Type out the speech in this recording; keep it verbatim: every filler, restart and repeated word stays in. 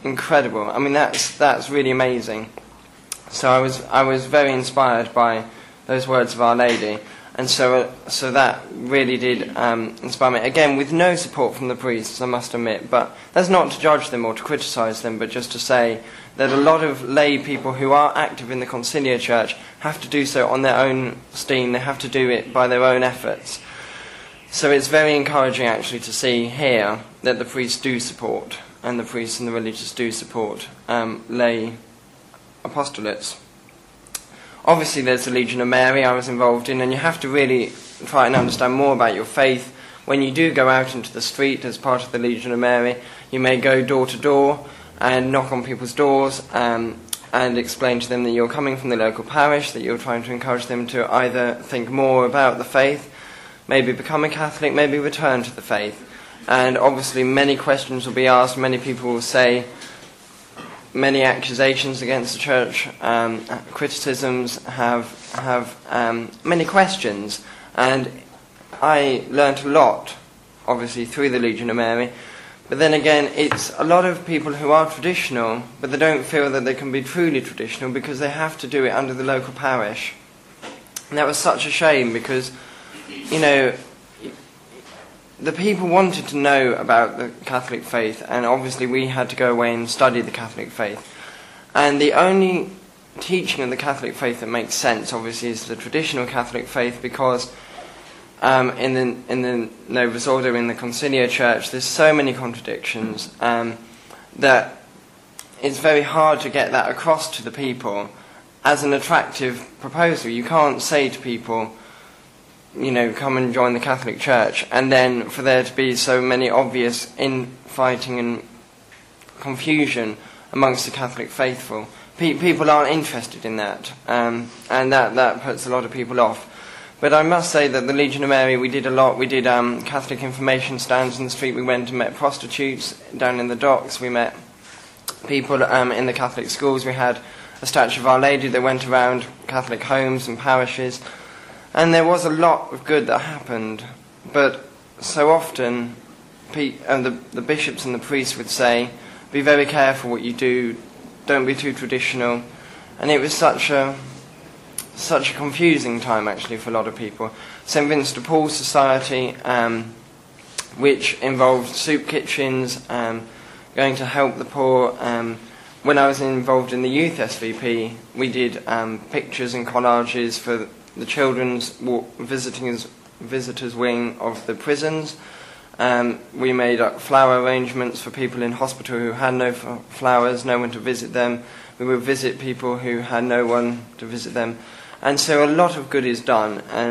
incredible. I mean, that's that's really amazing. So I was I was very inspired by those words of Our Lady, and so so that really did um, inspire me. Again, with no support from the priests, I must admit, but that's not to judge them or to criticise them, but just to say that a lot of lay people who are active in the Conciliar Church have to do so on their own steam. They have to do it by their own efforts. So it's very encouraging actually to see here that the priests do support, and the priests and the religious do support um, lay apostolates. Obviously there's the Legion of Mary I was involved in, and you have to really try and understand more about your faith. When you do go out into the street as part of the Legion of Mary, you may go door to door and knock on people's doors um, and explain to them that you're coming from the local parish, that you're trying to encourage them to either think more about the faith, maybe become a Catholic, maybe return to the faith. And obviously many questions will be asked, many people will say many accusations against the Church, um, criticisms, have have um, many questions. And I learnt a lot, obviously, through the Legion of Mary. But then again, it's a lot of people who are traditional, but they don't feel that they can be truly traditional because they have to do it under the local parish. And that was such a shame because, you know, the people wanted to know about the Catholic faith, and obviously we had to go away and study the Catholic faith. And the only teaching of the Catholic faith that makes sense, obviously, is the traditional Catholic faith, because um, in the in the Novus Ordo, in the Conciliar Church, there's so many contradictions um, that it's very hard to get that across to the people as an attractive proposal. You can't say to people, you know, come and join the Catholic Church, and then for there to be so many obvious infighting and confusion amongst the Catholic faithful. Pe- people aren't interested in that, um, and that, that puts a lot of people off. But I must say that the Legion of Mary, we did a lot. We did um, Catholic information stands in the street. We went and met prostitutes down in the docks. We met people um, in the Catholic schools. We had a statue of Our Lady that went around Catholic homes and parishes. And there was a lot of good that happened, but so often Pete, and the, the bishops and the priests would say, be very careful what you do, don't be too traditional. And it was such a such a confusing time actually for a lot of people. Saint Vincent de Paul Society, um, which involved soup kitchens, um, going to help the poor. Um, when I was involved in the youth S V P, we did um, pictures and collages for the children's visitors, visitors wing of the prisons. Um, we made up flower arrangements for people in hospital who had no f- flowers, no one to visit them. We would visit people who had no one to visit them. And so a lot of good is done. And